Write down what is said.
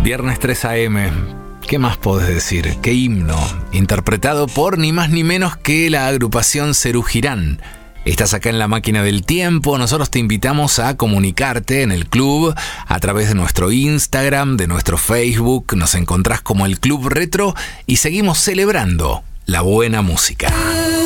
Viernes 3 AM. ¿Qué más podés decir? ¿Qué himno? Interpretado por ni más ni menos que la agrupación Serú Girán. Estás acá en la máquina del tiempo. Nosotros te invitamos a comunicarte en el club a través de nuestro Instagram, de nuestro Facebook. Nos encontrás como el Club Retro y seguimos celebrando la buena música.